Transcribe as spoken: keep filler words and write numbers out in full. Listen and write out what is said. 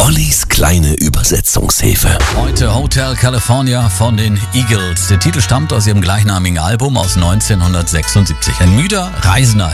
Ollis kleine Übersetzungshilfe. Heute Hotel California von den Eagles. Der Titel stammt aus ihrem gleichnamigen Album aus neunzehnhundertsechsundsiebzig. Ein müder Reisender